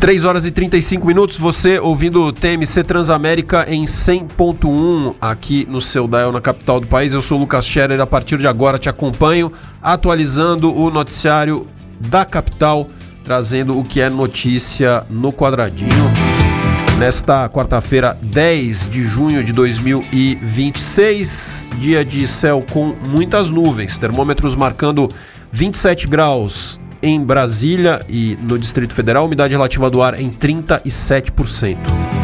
3 horas e 35 minutos, você ouvindo o TMC Transamérica em 100.1 aqui no seu dial na capital do país. Eu sou o Lucas Scherer, a partir de agora te acompanho atualizando o noticiário da capital, trazendo o que é notícia no quadradinho. Nesta quarta-feira, 10 de junho de 2026, dia de céu com muitas nuvens, termômetros marcando 27 graus em Brasília e no Distrito Federal, umidade relativa do ar em 37%.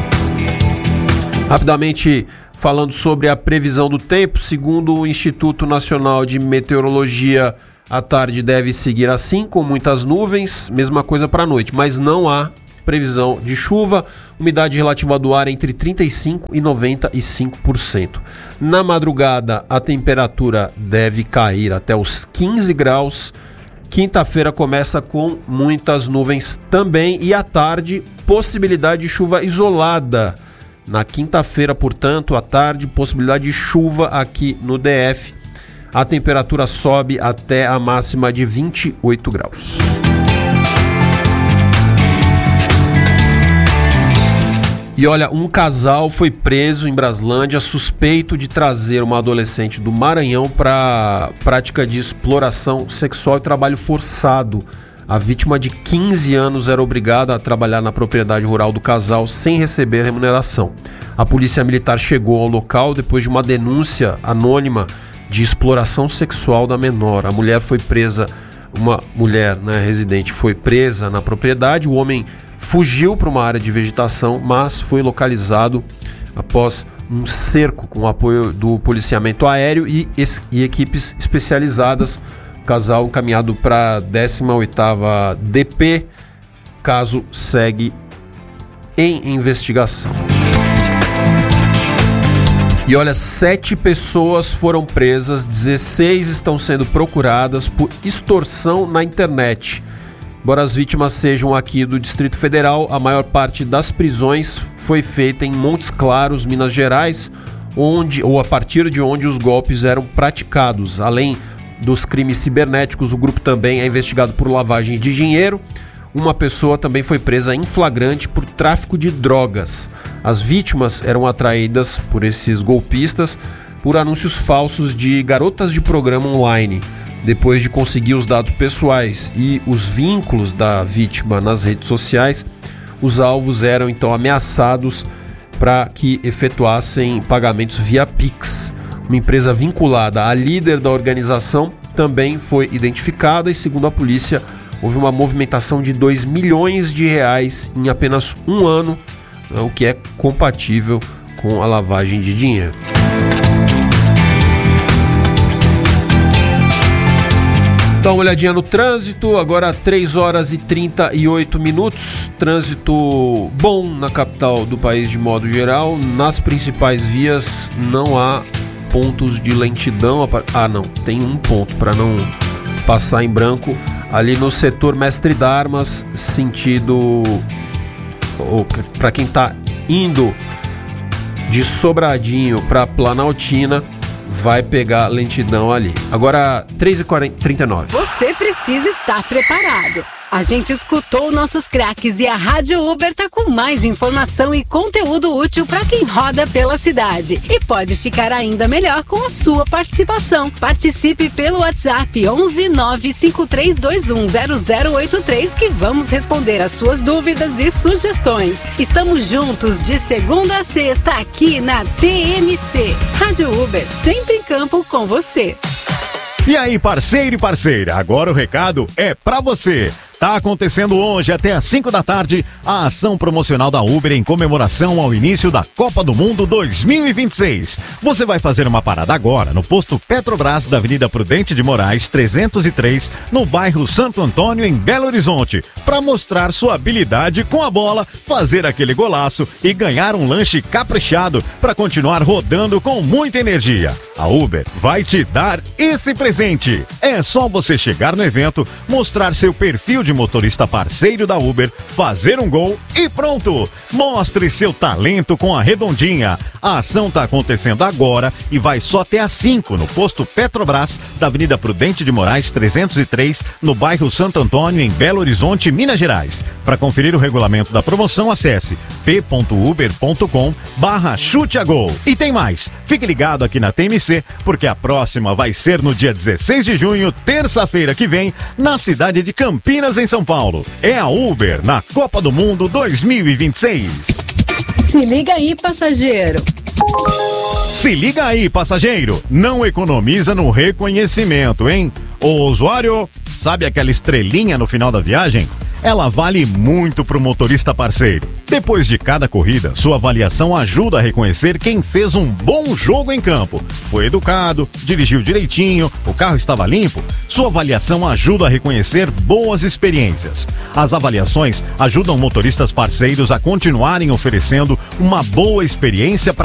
Rapidamente falando sobre a previsão do tempo, segundo o Instituto Nacional de Meteorologia, a tarde deve seguir assim, com muitas nuvens, mesma coisa para a noite, mas não há previsão de chuva, umidade relativa do ar entre 35% e 95%. Na madrugada, a temperatura deve cair até os 15 graus. Quinta-feira começa com muitas nuvens também e à tarde, possibilidade de chuva isolada. Na quinta-feira, portanto, à tarde, possibilidade de chuva aqui no DF. A temperatura sobe até a máxima de 28 graus. E olha, um casal foi preso em Braslândia suspeito de trazer uma adolescente do Maranhão para prática de exploração sexual e trabalho forçado. A vítima de 15 anos era obrigada a trabalhar na propriedade rural do casal sem receber remuneração. A polícia militar chegou ao local depois de uma denúncia anônima de exploração sexual da menor. A mulher foi presa, uma mulher, residente, foi presa na propriedade. O homem fugiu para uma área de vegetação, mas foi localizado após um cerco com o apoio do policiamento aéreo e equipes especializadas. O casal encaminhado para a 18ª DP. Caso segue em investigação. E olha, 7 pessoas foram presas, 16 estão sendo procuradas por extorsão na internet. Embora as vítimas sejam aqui do Distrito Federal, a maior parte das prisões foi feita em Montes Claros, Minas Gerais, a partir de onde os golpes eram praticados. Além dos crimes cibernéticos, o grupo também é investigado por lavagem de dinheiro. Uma pessoa também foi presa em flagrante por tráfico de drogas. As vítimas eram atraídas por esses golpistas por anúncios falsos de garotas de programa online. Depois de conseguir os dados pessoais e os vínculos da vítima nas redes sociais, os alvos eram então ameaçados para que efetuassem pagamentos via Pix. Uma empresa vinculada à líder da organização também foi identificada e, segundo a polícia, houve uma movimentação de R$2 milhões em apenas um ano, o que é compatível com a lavagem de dinheiro. Dá uma olhadinha no trânsito, agora 3 horas e 38 minutos, trânsito bom na capital do país de modo geral, nas principais vias não há pontos de lentidão, não, tem um ponto para não passar em branco, ali no setor Mestre Darmas, sentido, para quem está indo de Sobradinho para Planaltina, vai pegar lentidão ali. Agora, 3h39. Você precisa estar preparado. A gente escutou nossos craques e a Rádio Uber tá com mais informação e conteúdo útil para quem roda pela cidade. E pode ficar ainda melhor com a sua participação. Participe pelo WhatsApp 11 95321 0083 que vamos responder as suas dúvidas e sugestões. Estamos juntos de segunda a sexta aqui na TMC. Rádio Uber, sempre em campo com você. E aí, parceiro e parceira, agora o recado é pra você. Tá acontecendo hoje até às 5 da tarde a ação promocional da Uber em comemoração ao início da Copa do Mundo 2026. Você vai fazer uma parada agora no posto Petrobras da Avenida Prudente de Moraes 303, no bairro Santo Antônio, em Belo Horizonte, para mostrar sua habilidade com a bola, fazer aquele golaço e ganhar um lanche caprichado para continuar rodando com muita energia. A Uber vai te dar esse presente. É só você chegar no evento, mostrar seu perfil de motorista parceiro da Uber, fazer um gol e pronto! Mostre seu talento com a Redondinha. A ação está acontecendo agora e vai só até às 5 no posto Petrobras, da Avenida Prudente de Moraes 303, no bairro Santo Antônio, em Belo Horizonte, Minas Gerais. Para conferir o regulamento da promoção, acesse p.uber.com/chute-a-gol. E tem mais, fique ligado aqui na TMC, porque a próxima vai ser no dia 16 de junho, terça-feira que vem, na cidade de Campinas, em São Paulo. É a Uber na Copa do Mundo 2026. Se liga aí, passageiro. Se liga aí, passageiro. Não economiza no reconhecimento, hein? O usuário, sabe aquela estrelinha no final da viagem? Ela vale muito para o motorista parceiro. Depois de cada corrida, sua avaliação ajuda a reconhecer quem fez um bom jogo em campo. Foi educado, dirigiu direitinho, o carro estava limpo. Sua avaliação ajuda a reconhecer boas experiências. As avaliações ajudam motoristas parceiros a continuarem oferecendo uma boa experiência para